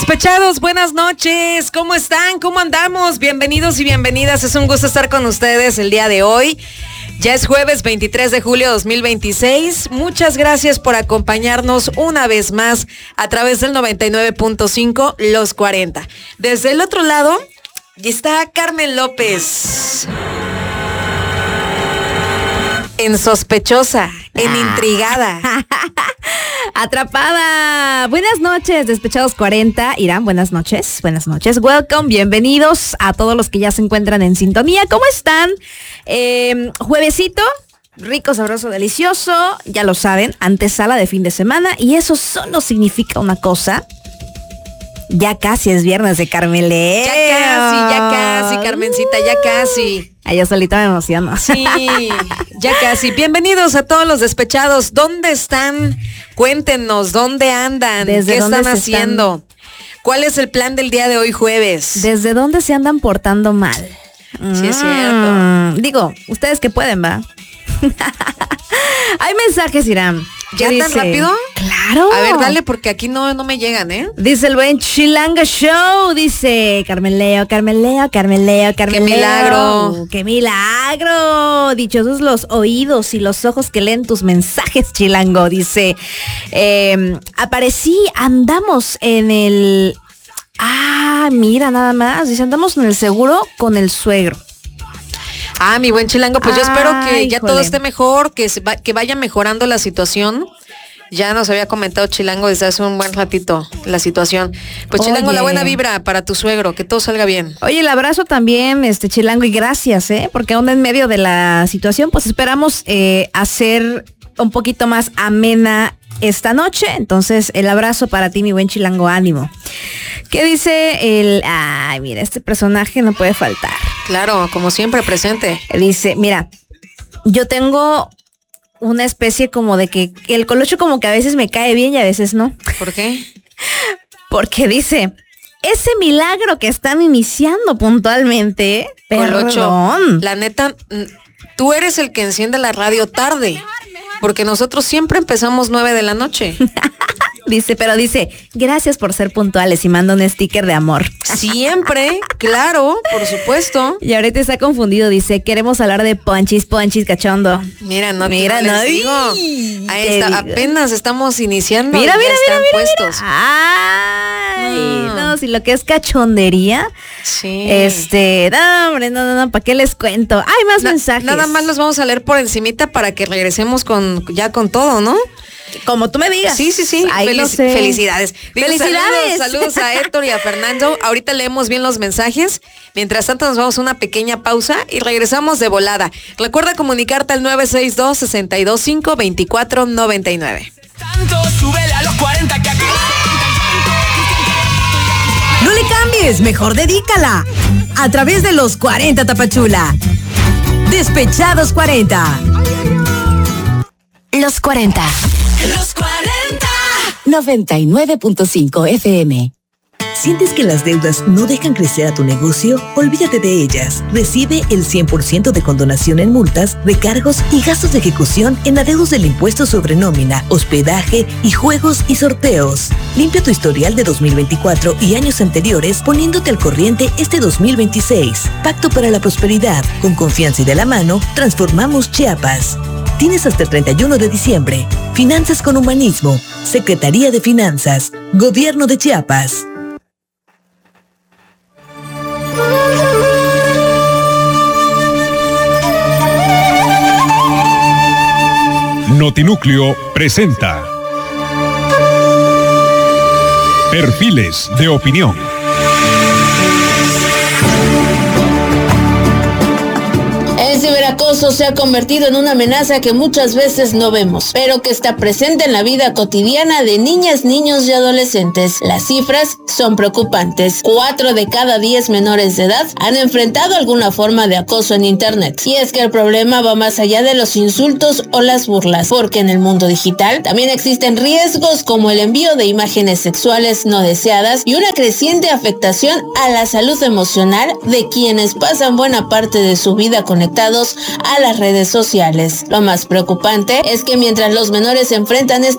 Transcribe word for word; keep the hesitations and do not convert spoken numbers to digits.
Despechados, buenas noches. ¿Cómo están? ¿Cómo andamos? Bienvenidos y bienvenidas. Es un gusto estar con ustedes el día de hoy. Ya es jueves veintitrés de julio de dos mil veintiséis. Muchas gracias por acompañarnos una vez más a través del noventa y nueve punto cinco, Los cuarenta. Desde el otro lado está Carmen López. En sospechosa, en ah. intrigada. Atrapada. Buenas noches, Despechados cuarenta. Irán, buenas noches, buenas noches. Welcome, bienvenidos a todos los que ya se encuentran en sintonía. ¿Cómo están? Eh, juevesito, rico, sabroso, delicioso. Ya lo saben, antesala de fin de semana. Y eso solo significa una cosa. Ya casi es viernes de Carmeleo. Ya casi, ya casi, Carmencita, ya casi. Ay, yo solita me emociono. Sí, ya casi. Bienvenidos a todos los despechados. ¿Dónde están? Cuéntenos, ¿dónde andan? ¿Desde ¿Qué dónde están haciendo? Están? ¿Cuál es el plan del día de hoy jueves? ¿Desde dónde se andan portando mal? Sí, es cierto. Digo, ustedes que pueden, ¿va? Hay mensajes, Irán. ¿Ya tan rápido? Claro. A ver, dale, porque aquí no, no me llegan, ¿eh? Dice el buen Chilanga Show, dice Carmeleo, Carmeleo, Carmeleo, Carmeleo. ¡Qué milagro! ¡Qué milagro! Dichosos los oídos y los ojos que leen tus mensajes, Chilango. Dice, eh, aparecí, andamos en el... Ah, mira, nada más. Dice, andamos en el seguro con el suegro. Ah, mi buen Chilango, pues yo Ay, espero que ya híjole. todo esté mejor, que, se va, que vaya mejorando la situación. Ya nos había comentado Chilango desde hace un buen ratito la situación. Pues Oye. Chilango, la buena vibra para tu suegro, que todo salga bien. Oye, el abrazo también, este Chilango, y gracias, ¿eh? Porque aún en medio de la situación, pues esperamos eh, hacer un poquito más amena esta noche. Entonces, el abrazo para ti, mi buen Chilango, ánimo. ¿Qué dice el...? Ay, mira, este personaje no puede faltar. Claro, como siempre, presente. Dice, mira, yo tengo una especie como de que el colocho como que a veces me cae bien y a veces no. ¿Por qué? Porque dice, ese milagro que están iniciando puntualmente, Colocho, perdón. la neta, tú eres el que enciende la radio tarde, porque nosotros siempre empezamos nueve de la noche. Dice, pero dice, gracias por ser puntuales y manda un sticker de amor. Siempre, claro, por supuesto. Y ahorita está confundido, dice, queremos hablar de ponchis, ponchis, cachondo. Mira, no, mira, no no, les digo. Ahí está, digo. Apenas estamos iniciando. Mira, y mira, ya mira, están mira, puestos. mira. Ay, Mm. no, si lo que es cachondería. Sí. Este, no, hombre, no, no, no, ¿para qué les cuento? Hay más Na- mensajes. Nada más los vamos a leer por encimita para que regresemos con ya con todo, ¿no? Como tú me digas. Sí, sí, sí. Ay, Felic- no sé. Felicidades. Digo, Felicidades. Saludos, saludos a Héctor y a Fernando. Ahorita leemos bien los mensajes. Mientras tanto nos vamos a una pequeña pausa y regresamos de volada. Recuerda comunicarte al nueve seis dos, seis dos cinco, dos cuatro nueve nueve. Tanto, súbele a los cuarenta que aquí... No le cambies, mejor dedícala. A través de los cuarenta Tapachula. Despechados cuarenta. Los cuarenta. Los cuarenta. noventa y nueve punto cinco F M. ¿Sientes que las deudas no dejan crecer a tu negocio? Olvídate de ellas. Recibe el cien por ciento de condonación en multas, recargos y gastos de ejecución en adeudos del impuesto sobre nómina, hospedaje y juegos y sorteos. Limpia tu historial de dos mil veinticuatro y años anteriores poniéndote al corriente este dos mil veintiséis. Pacto para la prosperidad. Con confianza y de la mano, transformamos Chiapas. Tienes hasta el treinta y uno de diciembre. Finanzas con humanismo. Secretaría de Finanzas. Gobierno de Chiapas. Notinúcleo presenta Perfiles de Opinión. El ciberacoso se ha convertido en una amenaza que muchas veces no vemos, pero que está presente en la vida cotidiana de niñas, niños y adolescentes. Las cifras son preocupantes. Cuatro de cada diez menores de edad han enfrentado alguna forma de acoso en Internet. Y es que el problema va más allá de los insultos o las burlas, porque en el mundo digital también existen riesgos como el envío de imágenes sexuales no deseadas y una creciente afectación a la salud emocional de quienes pasan buena parte de su vida conectados a las redes sociales. Lo más preocupante es que mientras los menores enfrentan esta